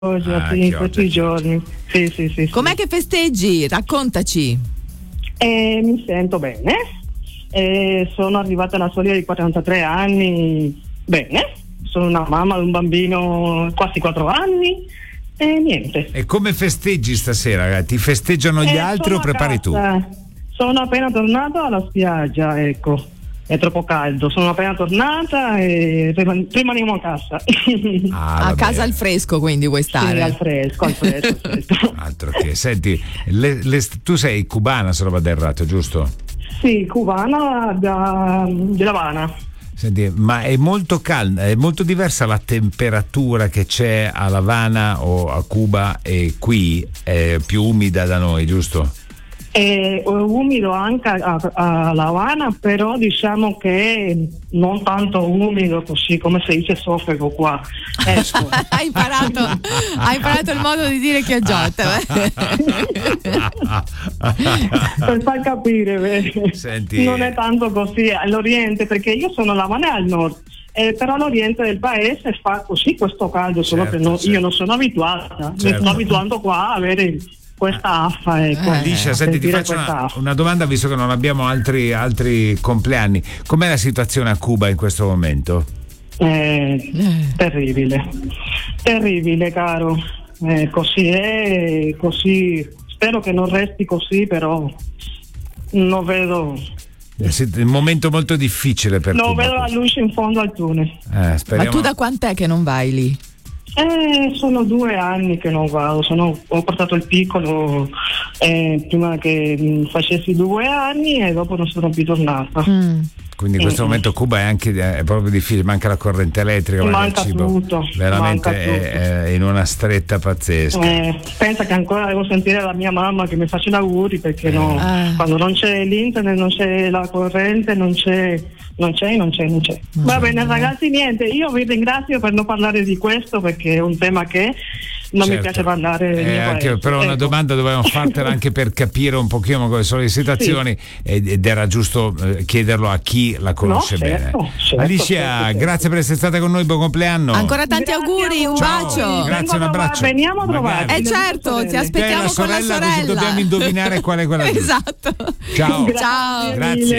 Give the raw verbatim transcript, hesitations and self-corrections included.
Ah, sì, in questi giorni. Sì, sì, sì. Com'è sì. che festeggi? Raccontaci. Eh, mi sento bene. Eh, sono arrivata alla soglia di quarantatré anni. Bene. Sono una mamma di un bambino quasi quattro anni. E niente. E come festeggi stasera? Ti festeggiano gli Eh, altri o sono a prepari casa. tu? Sono appena tornata alla spiaggia, ecco. È troppo caldo, sono appena tornata e riman- rimaniamo a casa. Ah, A vabbè. casa al fresco, quindi vuoi stare? Sì, al fresco, al fresco, al fresco. Altro che. Senti, le- le- tu sei cubana, se non vado errato, giusto? Sì, cubana da, di La Habana. Senti, ma è molto calda, è molto diversa la temperatura che c'è a La Habana o a Cuba e qui è più umida da noi, giusto? È umido anche a, a La Habana, però diciamo che non tanto umido così come si dice soffico qua. Ecco. hai, imparato, hai imparato il modo di dire chioggiota. Per far capire, beh, Senti, non è tanto così all'oriente, perché io sono La Habana al nord. Eh, però all'oriente del paese fa così questo caldo, solo certo, che no, certo. io non sono abituata, Certo. mi sto abituando qua a avere questa affa, ecco. Alicia, a senti, ti sentire faccio questa una, affa. una domanda visto che non abbiamo altri, altri compleanni. Com'è la situazione a Cuba in questo momento? Eh, terribile, terribile caro, eh, così è, così, spero che non resti così, però non vedo, È un momento molto difficile per non Cuba. vedo la luce in fondo al tunnel. Eh, Ma speriamo. tu da quant'è che non vai lì? Eh, sono due anni che non vado, sono, ho portato il piccolo eh, prima che mh, facessi due anni e dopo non sono più tornata. Mm. Quindi in questo Mm. momento Cuba è anche è proprio difficile, manca la corrente elettrica, Manca il cibo. tutto, Veramente manca è, è in una stretta pazzesca. Eh, pensa che ancora devo sentire la mia mamma che mi faccia gli auguri, perché no, Ah. quando non c'è l'internet, non c'è la corrente, non c'è, non c'è, non c'è, non c'è. Va bene ragazzi, niente, io vi ringrazio per non parlare di questo, perché è un tema che non Certo. mi piace parlare del Eh, mio anche, paese. però una Ecco. domanda dovevamo fartela anche per capire un pochino come sono le situazioni ed, ed era giusto eh, chiederlo a chi la conosce No, certo, bene. certo, Alicia, certo, certo. grazie per essere stata con noi, buon compleanno. Ancora tanti Grazie auguri, a un voi. bacio. Grazie, Vengo un a abbraccio. trovare- veniamo a Magari. trovarci. Eh certo, ti aspettiamo Te e la con la sorella, sorella. così dobbiamo indovinare qual è quella giusta. Esatto. Ciao. Grazie Ciao. Grazie. mille.